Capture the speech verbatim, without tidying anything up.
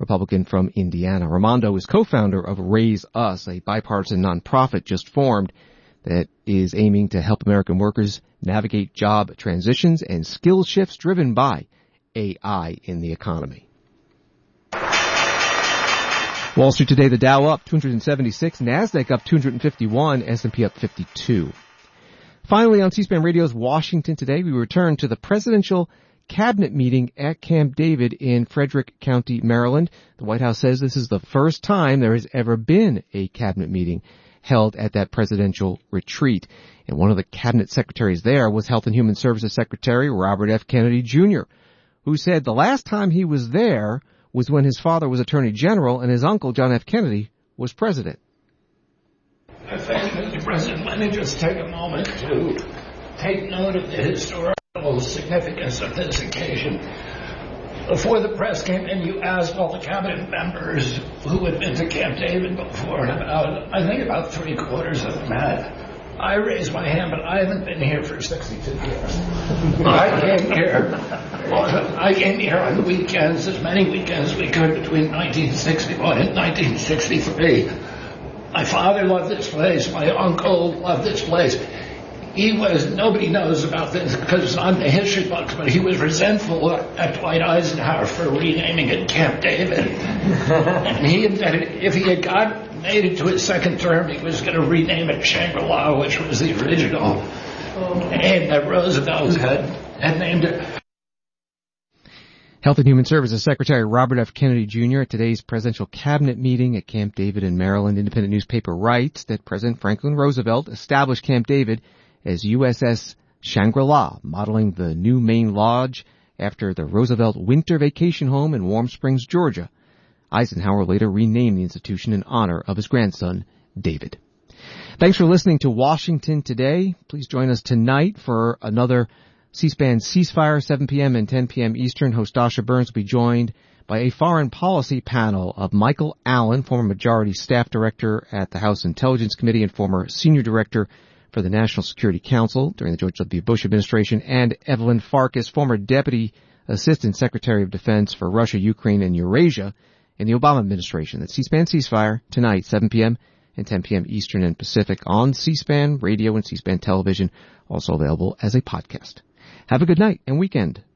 Republican from Indiana. Raimondo is co-founder of Raise Us, a bipartisan nonprofit just formed that is aiming to help American workers navigate job transitions and skill shifts driven by A I in the economy. Wall Street today, the Dow up two hundred seventy-six, NASDAQ up two hundred fifty-one, S and P up fifty-two. Finally, on C-SPAN Radio's Washington Today, we return to the presidential cabinet meeting at Camp David in Frederick County, Maryland. The White House says this is the first time there has ever been a cabinet meeting held at that presidential retreat. And one of the cabinet secretaries there was Health and Human Services Secretary Robert F. Kennedy Junior, who said the last time he was there was when his father was Attorney General and his uncle, John F. Kennedy, was president. I think, Mister President, let me just take a moment to take note of the historical significance of this occasion. Before the press came in, you asked all the cabinet members who had been to Camp David before, and about, I think about three quarters of them had. I raised my hand, but I haven't been here for sixty-two years. I came here, I came here on the weekends, as many weekends as we could between nineteen sixty-one and nineteen sixty-three. My father loved this place. My uncle loved this place. He was, nobody knows about this because it's not in the history books, but he was resentful at Dwight Eisenhower for renaming it Camp David. And he intended, if he had got made it to his second term, he was going to rename it Shangri-La, which was the original name that Roosevelt had, had named it. Health and Human Services Secretary Robert F. Kennedy Junior at today's presidential cabinet meeting at Camp David in Maryland. Independent newspaper writes that President Franklin Roosevelt established Camp David as U S S Shangri-La, modeling the new main lodge after the Roosevelt Winter Vacation Home in Warm Springs, Georgia. Eisenhower later renamed the institution in honor of his grandson, David. Thanks for listening to Washington Today. Please join us tonight for another C-SPAN Ceasefire, seven p.m. and ten p.m. Eastern. Host Dasha Burns will be joined by a foreign policy panel of Michael Allen, former Majority Staff Director at the House Intelligence Committee and former Senior Director for the National Security Council during the George W. Bush administration, and Evelyn Farkas, former Deputy Assistant Secretary of Defense for Russia, Ukraine, and Eurasia in the Obama administration. That's C-SPAN Ceasefire tonight, seven p.m. and ten p.m. Eastern and Pacific on C-SPAN Radio and C-SPAN Television, also available as a podcast. Have a good night and weekend.